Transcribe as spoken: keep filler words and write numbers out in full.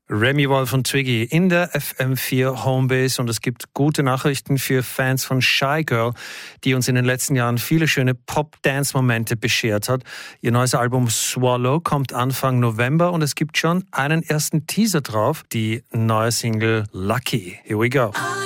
Remy Wolf und Twiggy in der F M vier Homebase und es gibt gute Nachrichten für Fans von Shy Girl, die uns in den letzten Jahren viele schöne Pop-Dance-Momente beschert hat. Ihr neues Album Swallow kommt Anfang November und es gibt schon einen ersten Teaser drauf, die neue Single Lucky. Here we go.